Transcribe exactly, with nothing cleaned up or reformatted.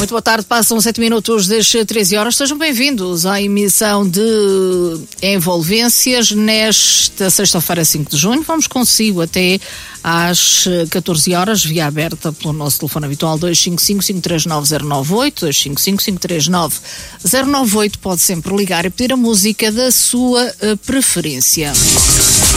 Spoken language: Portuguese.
Muito boa tarde, passam sete minutos das treze horas. Sejam bem-vindos à emissão de Envolvências nesta sexta-feira, cinco de junho. Vamos consigo até às catorze horas, via aberta pelo nosso telefone habitual dois cinco cinco, cinco três nove zero nove oito, dois cinco cinco, cinco três nove zero nove oito. Pode sempre ligar e pedir a música da sua uh, preferência.